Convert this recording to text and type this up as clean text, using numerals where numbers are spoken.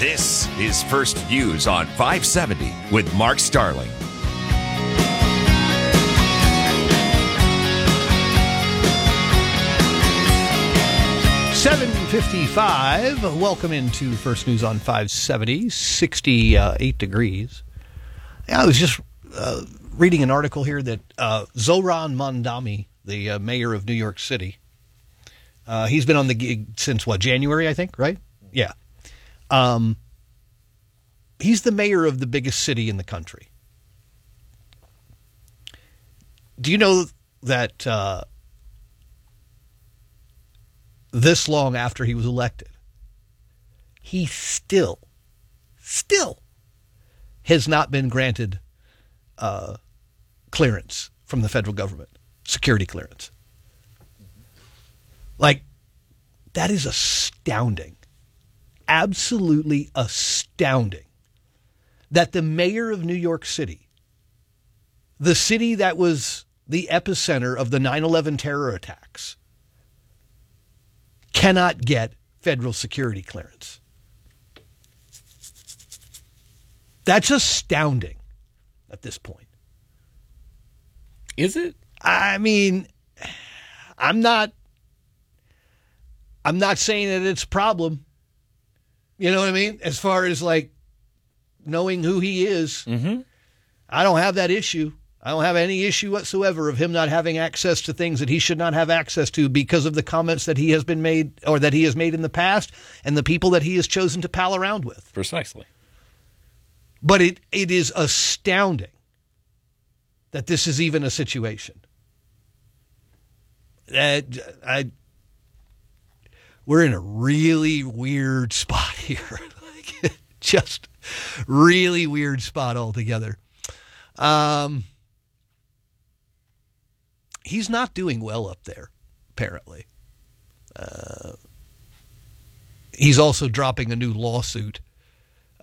This is First News on 570 with Mark Starling. $7:55. Welcome into First News on 570, 68 degrees. I was just reading an article here that Zohran Mamdani, the mayor of New York City, he's been on the gig since, January, I think, right? Yeah. He's the mayor of the biggest city in the country. Do you know that this long after he was elected, he still has not been granted clearance from the federal government, security clearance? Like, that is astounding. Absolutely astounding that the mayor of New York City, the city that was the epicenter of the 9/11 terror attacks, cannot get federal security clearance. That's astounding at this point. Is it? I mean, I'm not saying that it's a problem. You know what I mean? As far as like knowing who he is, I don't have that issue. I don't have any issue whatsoever of him not having access to things that he should not have access to because of the comments that he has been made or that he has made in the past and the people that he has chosen to pal around with. Precisely. But it is astounding that this is even a situation. We're in a really weird spot here. Just really weird spot altogether. He's not doing well up there, apparently. He's also dropping a new lawsuit